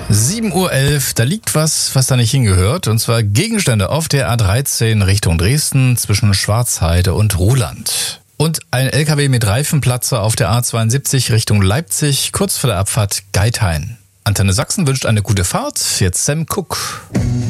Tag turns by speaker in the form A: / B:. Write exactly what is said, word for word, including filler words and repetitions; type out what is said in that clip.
A: sieben Uhr elf, da liegt was, was da nicht hingehört. Und zwar Gegenstände auf der A dreizehn Richtung Dresden zwischen Schwarzheide und Ruhland. Und ein L K W mit Reifenplatzer auf der A zweiundsiebzig Richtung Leipzig, kurz vor der Abfahrt Geithain. Antenne Sachsen wünscht eine gute Fahrt. Jetzt Sam Cook.